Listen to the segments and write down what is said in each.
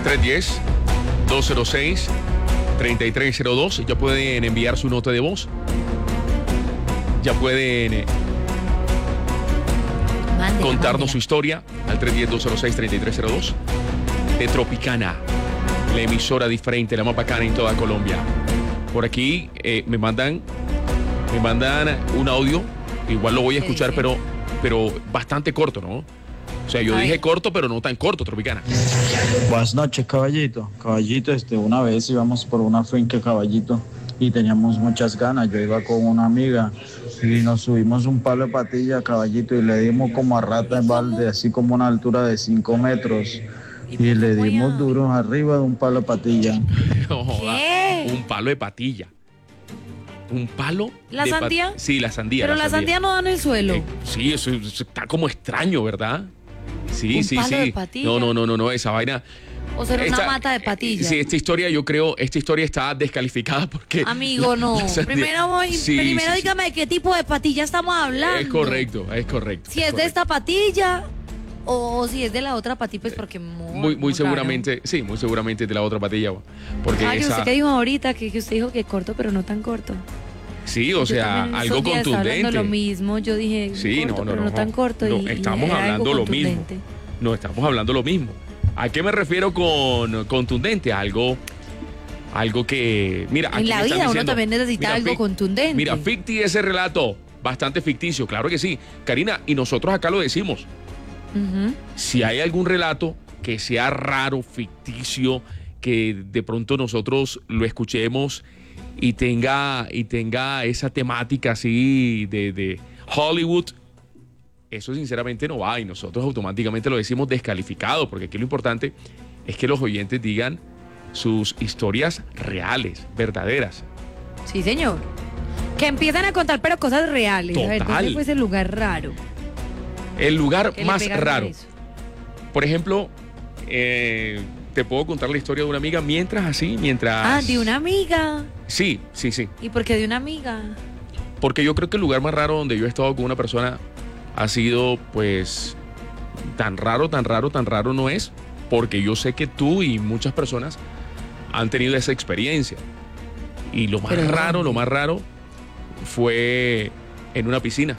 310-206-3302. Ya pueden enviar su nota de voz. Ya pueden contarnos su historia al 310-206-3302 de Tropicana, la emisora diferente, la más bacana en toda Colombia. Por aquí me mandan un audio, igual lo voy a escuchar, pero bastante corto, ¿no? O sea, yo dije corto, pero no tan corto, Tropicana. Buenas noches, caballito. Caballito, una vez íbamos por una finca, caballito, y teníamos muchas ganas. Yo iba con una amiga y nos subimos un palo de patilla, caballito, y le dimos como a rata en balde, así como a una altura de 5 metros. Y le dimos duro arriba de un palo de patilla. ¿Qué? Un palo de patilla. ¿Un palo? ¿La sandía? Sí, la sandía. Pero la sandía no da en el suelo. Sí, eso está como extraño, ¿verdad? Sí, ¿Un palo de patilla? No, esa vaina. O será una mata de patilla. Sí, esta historia está descalificada porque... Amigo, no. Primero dígame de qué tipo de patilla estamos hablando. Es correcto. Si es de esta patilla o si es de la otra patilla, pues porque... Muy seguramente, sí, muy seguramente de la otra patilla. Porque usted que dijo ahorita que usted dijo que corto, pero no tan corto. Sí, o sea, algo contundente. Hablando lo mismo, yo dije sí, corto, pero no tan corto. No, estamos hablando lo mismo. No, estamos hablando lo mismo. ¿A qué me refiero con contundente? Algo que... Mira, en la vida uno también necesita algo contundente. Mira, ficti ese relato, bastante ficticio, claro que sí. Karina, y nosotros acá lo decimos. Si hay algún relato que sea raro, ficticio, que de pronto nosotros lo escuchemos y tenga esa temática así de Hollywood, eso sinceramente no va y nosotros automáticamente lo decimos descalificado, porque aquí lo importante es que los oyentes digan sus historias reales, verdaderas. Sí, señor. Que empiezan a contar, pero cosas reales. Total. A ver, ¿dónde fue ese lugar raro? El lugar más raro. Por ejemplo, te puedo contar la historia de una amiga mientras... Ah, de una amiga. Sí. ¿Y por qué de una amiga? Porque yo creo que el lugar más raro donde yo he estado con una persona ha sido, pues, tan raro no es, porque yo sé que tú y muchas personas han tenido esa experiencia. Y lo más raro fue en una piscina.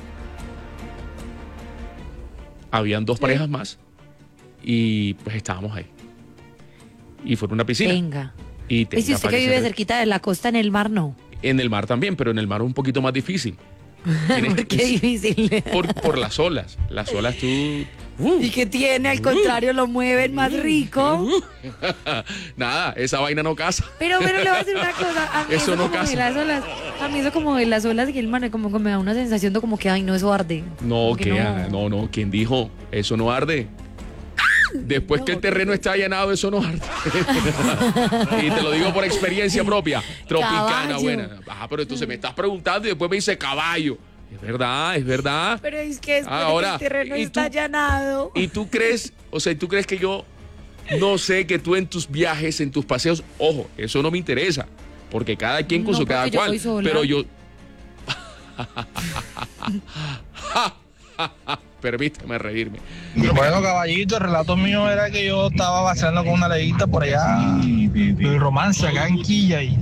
Habían 2 parejas más y pues estábamos ahí. Y fue en una piscina. Venga. Y si usted que vive cerquita de la costa, en el mar no. En el mar también, pero en el mar es un poquito más difícil. ¿Por qué difícil? Por las olas. Las olas tú... ¿Y qué tiene? Al contrario, lo mueven más rico. Nada, esa vaina no casa. Pero le voy a decir una cosa. A mí eso no casa. A mí eso como de las olas y el mar, como que me da una sensación de como que, ay, no, eso arde. No, no. ¿Quién dijo? Eso no arde. Después que el terreno está allanado, eso no arde. Y te lo digo por experiencia propia. Tropicana, caballo. buena. Pero entonces me estás preguntando y después me dice caballo. Es verdad. Pero es que ahora, el terreno está allanado. ¿Y tú crees que yo no sé que tú en tus viajes, en tus paseos, ojo, eso no me interesa, porque cada quien con su cada cual, pero yo... Permíteme reírme. Bueno, caballito, el relato mío era que yo estaba vaciando con una leguita por allá, el romance acá en Quilla, y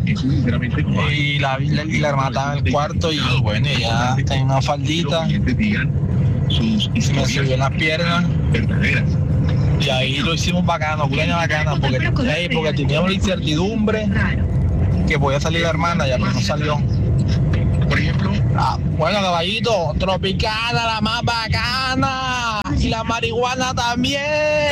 la hermana estaba en el cuarto y bueno, ella tenía una faldita y se me subió en las piernas y ahí lo hicimos bacano, porque teníamos la incertidumbre que podía salir la hermana, ya pero no salió. Por ejemplo, bueno, caballito, Tropicana, la más bacana, y la marihuana también.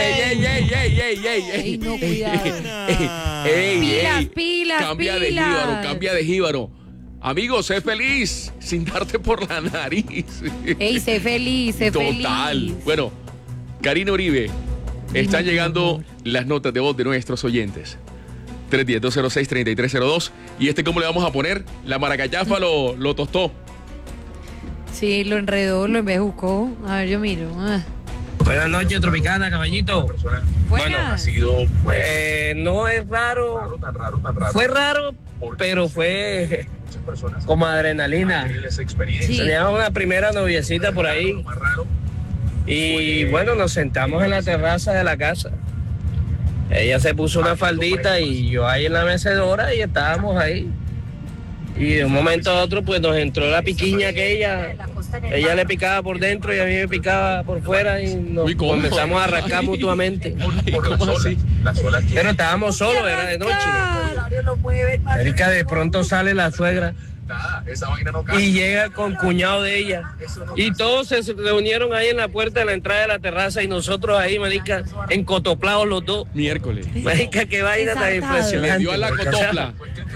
¡Ey! No, cuidado. Pilas. Cambia de jíbaro. Amigo, sé feliz sin darte por la nariz. Ey, sé feliz. Total. Bueno, Karina Uribe, están llegando las notas de voz de nuestros oyentes. 310-206-3302. ¿Y cómo le vamos a poner? La maracayafa lo tostó. Sí, lo enredó, lo embejucó. A ver, yo miro. Buenas noches, Tropicana, caballito. Bueno, ha sido... no es raro. Tan raro. Fue raro, pero fue como adrenalina. Sí. Teníamos una primera noviecita por ahí. Y bueno, nos sentamos en la terraza de la casa. Ella se puso una faldita y yo ahí en la mecedora y estábamos ahí. Y de un momento a otro pues nos entró la piquiña que ella le picaba por dentro y a mí me picaba por fuera y nos comenzamos a rascar mutuamente. ¿Cómo así? Pero estábamos solos, era de noche. Erika, de pronto sale la suegra y llega con cuñado de ella y todos se reunieron ahí en la puerta de la entrada de la terraza y nosotros ahí, marica, encotoplados los dos. Miércoles. Marica, qué vaina tan impresionante. Le dio a la cotopla.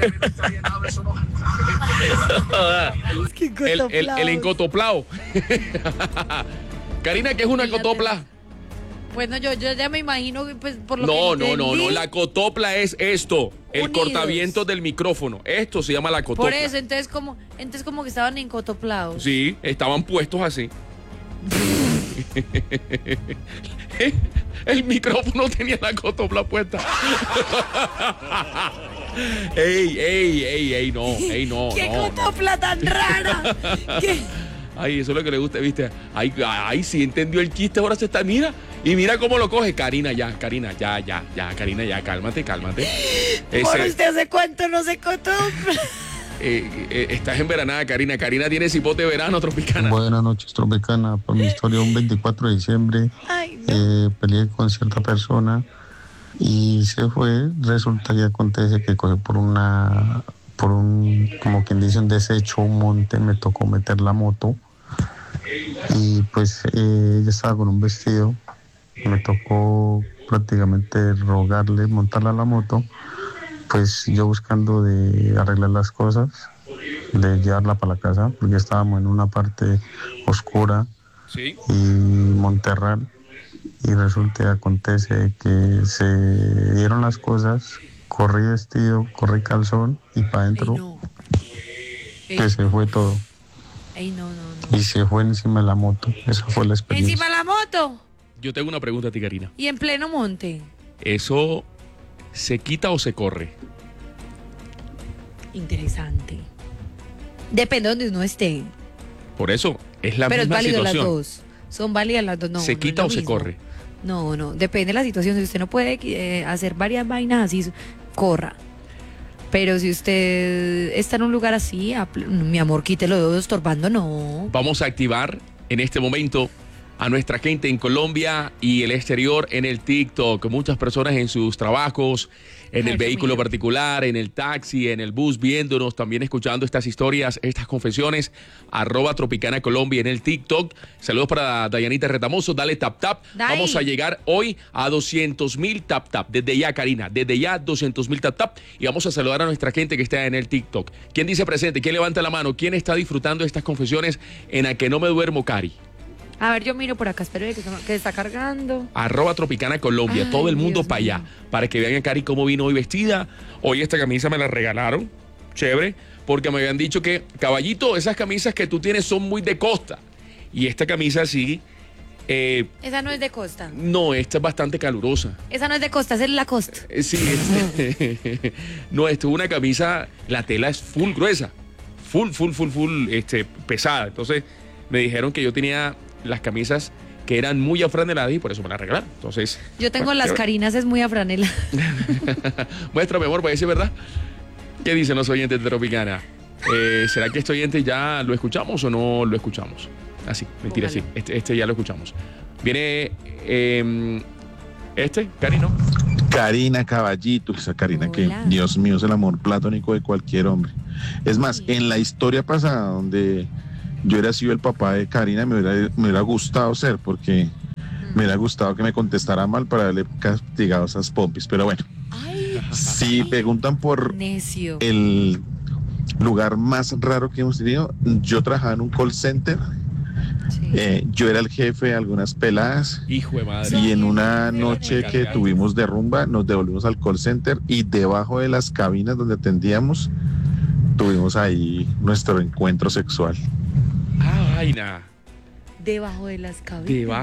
El encotoplao. Karina, ¿qué es una cotopla? Bueno, yo ya me imagino que, pues, por lo No, que entendí, la cotopla es esto, el unidos. cortavientos del micrófono. Esto se llama la cotopla. Por eso, entonces como que estaban encotoplados. Sí, estaban puestos así. El micrófono tenía la cotopla puesta. ey, no. ¡Qué no, cotopla tan rara! ¿Qué? Ay, eso es lo que le gusta, ¿viste? Ay, sí entendió el chiste, ahora se está, mira. Y mira cómo lo coge. Karina, ya, Karina, cálmate. ¿Por usted hace cuánto no se cotopla? Estás enveranada, Karina. Karina tiene cipote de verano, Tropicana. Buenas noches, Tropicana. Por mi historia, un 24 de diciembre Ay, no. peleé con cierta persona y se fue. Resulta que acontece que coge por un, como quien dice, un desecho, un monte, me tocó meter la moto y pues ella estaba con un vestido, me tocó prácticamente rogarle montarla a la moto, pues yo buscando de arreglar las cosas, de llevarla para la casa, porque estábamos en una parte oscura. Sí. Y Monterral, y resulta que acontece que se dieron las cosas, corrí vestido, corrí calzón y para adentro, Ay, no. que se fue todo. Ay, no. Y se fue encima de la moto. Esa fue la experiencia. Encima la moto Yo tengo una pregunta a ti, Karina. y en pleno monte. ¿Eso se quita o se corre? Interesante. Depende de donde uno esté. Por eso, es la Pero es misma válido situación. las dos. Son válidas las dos. No, ¿Se no quita es o lo se mismo. corre? No. Depende de la situación. Si usted no puede hacer varias vainas así, corra. Pero si usted está en un lugar así, mi amor, quítelo estorbando, no. Vamos a activar en este momento a nuestra gente en Colombia y el exterior en el TikTok. Muchas personas en sus trabajos, en el Ay, vehículo Dios mío. particular, en el taxi, en el bus, viéndonos, también escuchando estas historias, estas confesiones. @Tropicana Colombia en el TikTok. Saludos para Dayanita Retamoso. Dale tap. Dai. Vamos a llegar hoy a 200,000 tap. Desde ya, Karina. Desde ya, 200,000 tap. Y vamos a saludar a nuestra gente que está en el TikTok. ¿Quién dice presente? ¿Quién levanta la mano? ¿Quién está disfrutando de estas confesiones en la que no me duermo, Cari? A ver, yo miro por acá, espero que está cargando. @Tropicana Colombia, Ay, todo el mundo Dios para allá, mío. para que vean a Cari cómo vino hoy vestida. Hoy esta camisa me la regalaron, chévere, porque me habían dicho que, caballito, esas camisas que tú tienes son muy de costa. Y esta camisa sí, Esa no es de costa. no, esta es bastante calurosa. Esa no es de costa, esa es la costa. Sí, no, esto es una camisa, la tela es full gruesa, full, pesada. Entonces me dijeron que yo tenía las camisas que eran muy afraneladas y por eso me las regalaron. Entonces, Yo tengo bueno, las chévere. carinas, es muy afranela. Muéstrame, amor, parece verdad. ¿Qué dicen los oyentes de Tropicana? ¿Será que este oyente ya lo escuchamos o no lo escuchamos? Así, mentira, Ojalá. sí. Este ya lo escuchamos. Viene Cari, ¿no? Karina Caballito, esa Karina que, Hola. Dios mío, es el amor platónico de cualquier hombre. Es más, en la historia pasada, donde yo hubiera sido el papá de Karina, me hubiera gustado ser, porque me hubiera gustado que me contestara mal para haberle castigado esas pompis. Pero bueno, Ay, si preguntan por necio. el lugar más raro que hemos tenido, yo trabajaba en un call center. Sí. Yo era el jefe de algunas peladas. Hijo de madre. Y en una noche que Cargado. tuvimos de rumba, nos devolvimos al call center y debajo de las cabinas donde atendíamos, tuvimos ahí nuestro encuentro sexual. Ah, vaina. Debajo de las cabinas.